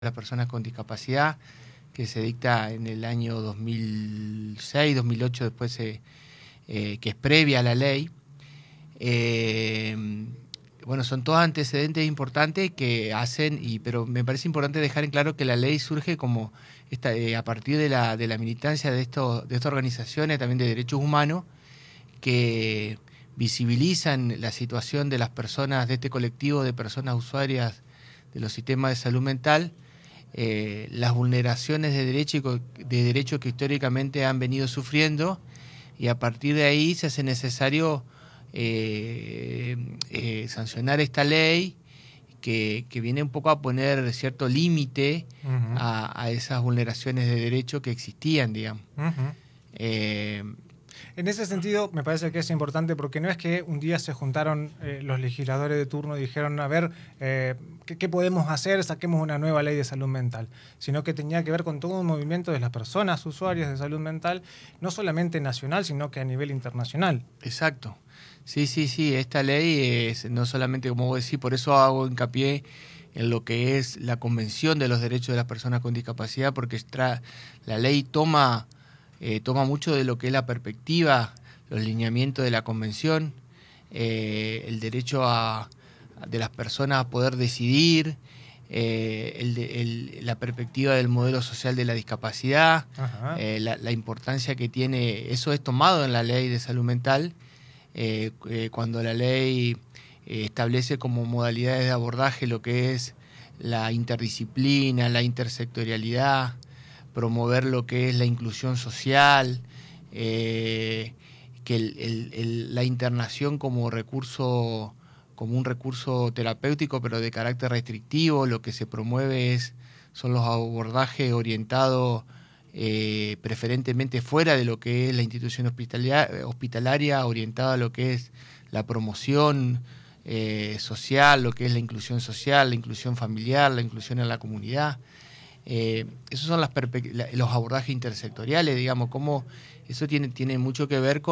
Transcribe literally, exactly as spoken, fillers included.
las personas con discapacidad, que se dicta en el año dos mil seis, dos mil ocho, después se, eh, que es previa a la ley. Eh, bueno, son todos antecedentes importantes que hacen, y pero me parece importante dejar en claro que la ley surge como esta, eh, a partir de la, de la militancia de, estos, de estas organizaciones también de derechos humanos que visibilizan la situación de las personas, de este colectivo de personas usuarias de los sistemas de salud mental, eh, las vulneraciones de derechos de derecho que históricamente han venido sufriendo, y a partir de ahí se hace necesario eh, eh, sancionar esta ley que, que viene un poco a poner cierto límite uh-huh. a, a esas vulneraciones de derecho que existían, digamos. Uh-huh. Eh, En ese sentido, me parece que es importante porque no es que un día se juntaron eh, los legisladores de turno y dijeron, a ver, eh, ¿qué, ¿qué podemos hacer? Saquemos una nueva ley de salud mental, sino que tenía que ver con todo un movimiento de las personas usuarias de salud mental, no solamente nacional, sino que a nivel internacional. Exacto. Sí, sí, sí, esta ley es no solamente, como vos decís, por eso hago hincapié en lo que es la Convención de los Derechos de las Personas con Discapacidad, porque tra- la ley toma... Eh, toma mucho de lo que es la perspectiva, los lineamientos de la Convención, eh, el derecho a, de las personas a poder decidir, eh, el de, el, la perspectiva del modelo social de la discapacidad, eh, la, la importancia que tiene, eso es tomado en la ley de salud mental, eh, eh, cuando la ley eh, establece como modalidades de abordaje lo que es la interdisciplina, la intersectorialidad, promover lo que es la inclusión social, eh, que el, el, el, la internación como recurso, como un recurso terapéutico, pero de carácter restrictivo, lo que se promueve es, son los abordajes orientados eh, preferentemente fuera de lo que es la institución hospitalaria, hospitalaria orientada a lo que es la promoción eh, social, lo que es la inclusión social, la inclusión familiar, la inclusión en la comunidad. Eh, esos son las los abordajes intersectoriales, digamos, cómo eso tiene, tiene mucho que ver con